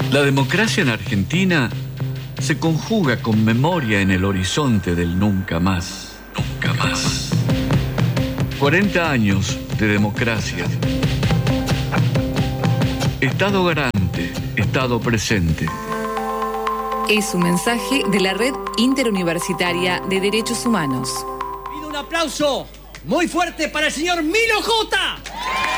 La democracia en Argentina se conjuga con memoria en el horizonte del nunca más. Nunca más. 40 años de democracia. Estado garante, Estado presente. Es un mensaje de la Red Interuniversitaria de Derechos Humanos. Pido un aplauso muy fuerte para el señor Milo J.